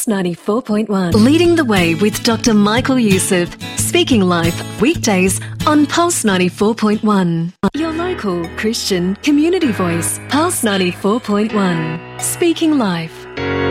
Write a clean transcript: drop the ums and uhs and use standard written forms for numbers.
Pulse 94.1. Leading the way with Dr. Michael Youssef. Speaking Life, weekdays on Pulse 94.1. Your local Christian community voice, Pulse 94.1. Speaking Life.